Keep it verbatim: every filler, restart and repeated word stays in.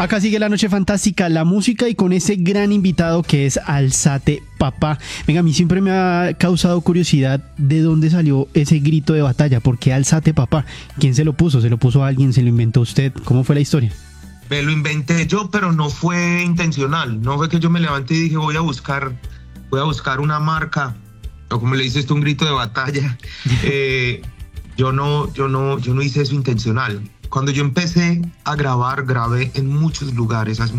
Acá sigue la noche fantástica, la música y con ese gran invitado que es Alzate Papá. Venga, a mí siempre me ha causado curiosidad de dónde salió ese grito de batalla. ¿Por qué Alzate Papá? ¿Quién se lo puso? ¿Se lo puso alguien? ¿Se lo inventó usted? ¿Cómo fue la historia? Me lo inventé yo, pero no fue intencional. No fue que yo me levanté y dije voy a buscar, voy a buscar una marca, o como le dices tú, un grito de batalla. eh, yo no, yo no, yo no hice eso intencional. Cuando yo empecé a grabar, grabé en muchos lugares.